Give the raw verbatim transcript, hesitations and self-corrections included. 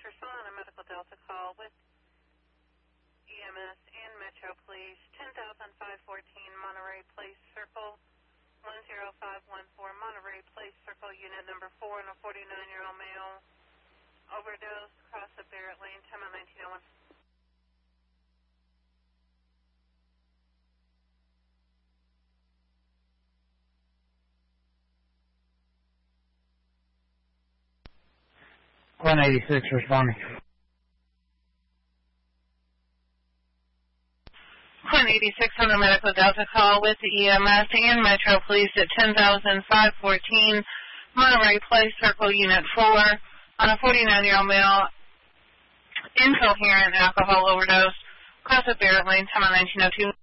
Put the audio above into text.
respond on a medical Delta call with E M S and Metro Police, ten thousand five fourteen Monterey Place Circle, one zero five one four Monterey Place Circle, unit number four, and a forty-nine-year-old male overdose across the Barrett Lane, time on nineteen oh one. one eighty-six responding. one eighty-six on a medical Delta call with the E M S and Metro Police at ten thousand five fourteen Monterey Place Circle, unit four, on a forty-nine-year-old male incoherent alcohol overdose across the Barrett Lane, time on nineteen oh two.